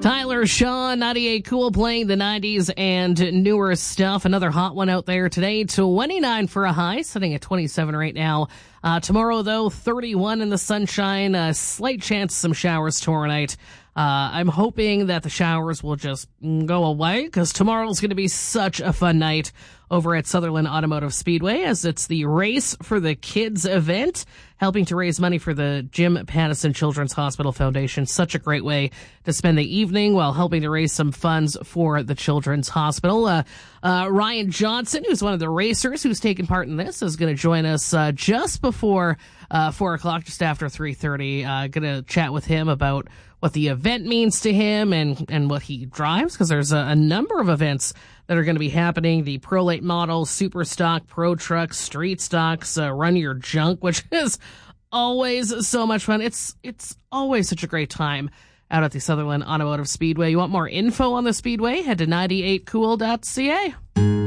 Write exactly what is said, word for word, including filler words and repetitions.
Tyler Shaw, ninety-eight Cool, playing the nineties and newer stuff. Another hot one out there today. twenty-nine for a high, sitting at twenty-seven right now. Uh, tomorrow, though, thirty-one in the sunshine. A slight chance of some showers tomorrow night. Uh, I'm hoping that the showers will just go away, because tomorrow's going to be such a fun night over at Sutherland Automotive Speedway, as it's the Race for the Kids event, helping to raise money for the Jim Pattison Children's Hospital Foundation. Such a great way to spend the evening while helping to raise some funds for the Children's Hospital. Uh, uh, Ryan Johnson, who's one of the racers who's taken part in this, is going to join us uh, just before uh, four o'clock, just after three thirty. Uh, going to chat with him about what the event means to him and, and what he drives, because there's a, a number of events that are going to be happening. The Pro Late Model, Super Stock, Pro Truck, Street Stocks, uh, Run Your Junk, which is always so much fun. It's it's always such a great time out at the Sutherland Automotive Speedway. You want more info on the Speedway? Head to ninety-eight cool dot c a.